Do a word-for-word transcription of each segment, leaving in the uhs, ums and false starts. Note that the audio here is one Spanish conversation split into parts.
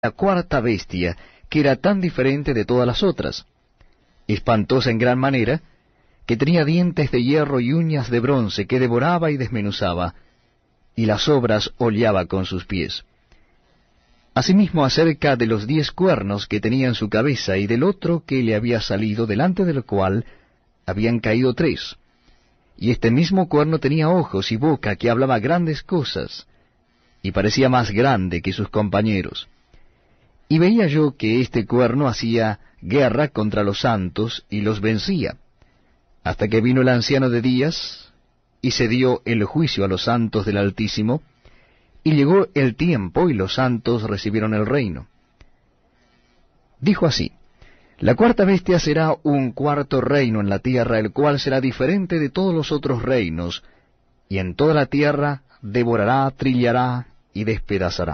la cuarta bestia, que era tan diferente de todas las otras, espantosa en gran manera, que tenía dientes de hierro y uñas de bronce, que devoraba y desmenuzaba, y las obras hollaba con sus pies. Asimismo acerca de los diez cuernos que tenía en su cabeza, y del otro que le había salido, delante del cual habían caído tres. Y este mismo cuerno tenía ojos y boca, que hablaba grandes cosas, y parecía más grande que sus compañeros. Y veía yo que este cuerno hacía guerra contra los santos, y los vencía, hasta que vino el anciano de días, y se dio el juicio a los santos del Altísimo, y llegó el tiempo, y los santos recibieron el reino. Dijo así: la cuarta bestia será un cuarto reino en la tierra, el cual será diferente de todos los otros reinos, y en toda la tierra devorará, trillará y despedazará.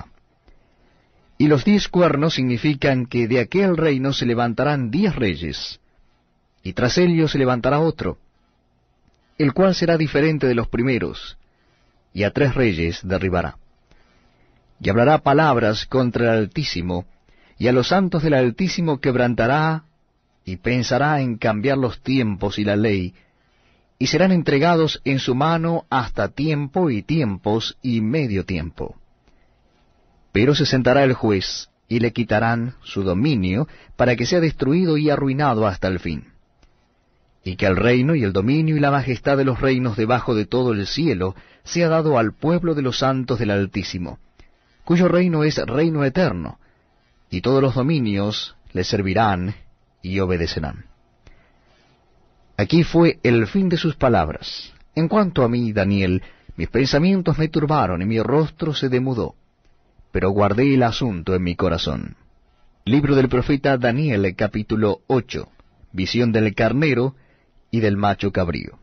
Y los diez cuernos significan que de aquel reino se levantarán diez reyes, y tras ellos se levantará otro, el cual será diferente de los primeros, y a tres reyes derribará. Y hablará palabras contra el Altísimo, y a los santos del Altísimo quebrantará, y pensará en cambiar los tiempos y la ley, y serán entregados en su mano hasta tiempo y tiempos y medio tiempo. Pero se sentará el juez, y le quitarán su dominio, para que sea destruido y arruinado hasta el fin. Y que el reino y el dominio y la majestad de los reinos debajo de todo el cielo sea dado al pueblo de los santos del Altísimo, cuyo reino es reino eterno, y todos los dominios le servirán y obedecerán. Aquí fue el fin de sus palabras. En cuanto a mí, Daniel, mis pensamientos me turbaron y mi rostro se demudó, pero guardé el asunto en mi corazón. Libro del profeta Daniel, capítulo ocho. Visión del carnero y del macho cabrío.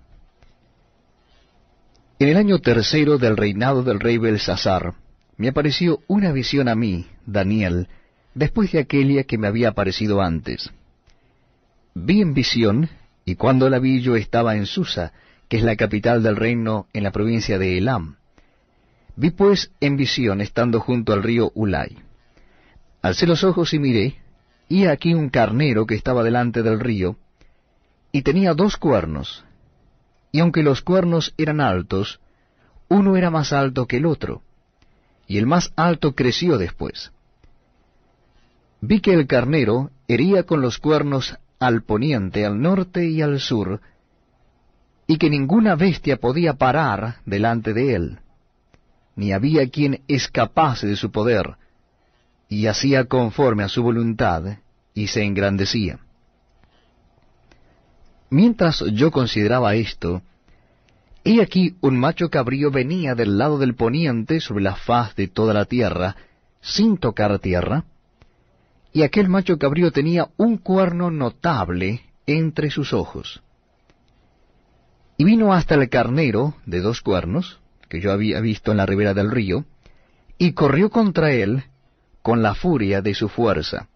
En el año tercero del reinado del rey Belsasar, me apareció una visión a mí, Daniel, después de aquella que me había aparecido antes. Vi en visión, y cuando la vi yo estaba en Susa, que es la capital del reino en la provincia de Elam. Vi pues en visión, estando junto al río Ulai. Alcé los ojos y miré, y aquí un carnero que estaba delante del río, y tenía dos cuernos, y aunque los cuernos eran altos, uno era más alto que el otro, y el más alto creció después. Vi que el carnero hería con los cuernos al poniente, al norte y al sur, y que ninguna bestia podía parar delante de él, ni había quien escapase de su poder, y hacía conforme a su voluntad, y se engrandecía. Mientras yo consideraba esto, he aquí un macho cabrío venía del lado del poniente sobre la faz de toda la tierra, sin tocar tierra, y aquel macho cabrío tenía un cuerno notable entre sus ojos. Y vino hasta el carnero de dos cuernos, que yo había visto en la ribera del río, y corrió contra él con la furia de su fuerza.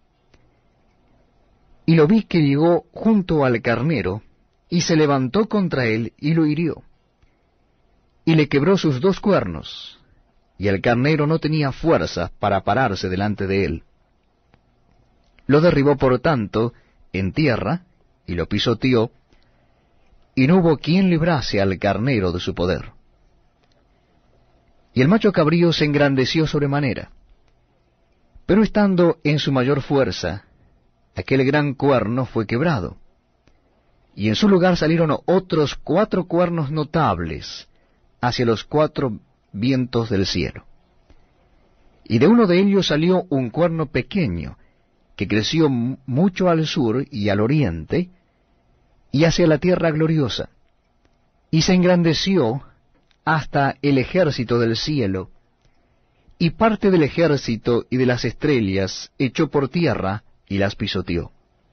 Y lo vi que llegó junto al carnero, y se levantó contra él y lo hirió, y le quebró sus dos cuernos, y el carnero no tenía fuerza para pararse delante de él. Lo derribó por tanto en tierra, y lo pisoteó, y no hubo quien librase al carnero de su poder. Y el macho cabrío se engrandeció sobremanera, pero estando en su mayor fuerza, aquel gran cuerno fue quebrado, y en su lugar salieron otros cuatro cuernos notables hacia los cuatro vientos del cielo. Y de uno de ellos salió un cuerno pequeño, que creció mucho al sur y al oriente, y hacia la tierra gloriosa, y se engrandeció hasta el ejército del cielo, y parte del ejército y de las estrellas echó por tierra y las pisoteó.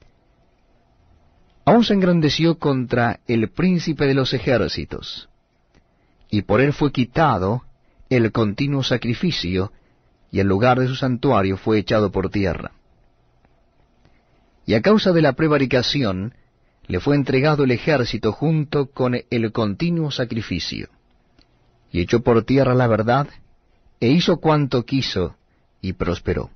Aún se engrandeció contra el príncipe de los ejércitos, y por él fue quitado el continuo sacrificio, y el lugar de su santuario fue echado por tierra. Y a causa de la prevaricación, le fue entregado el ejército junto con el continuo sacrificio, y echó por tierra la verdad, e hizo cuanto quiso, y prosperó.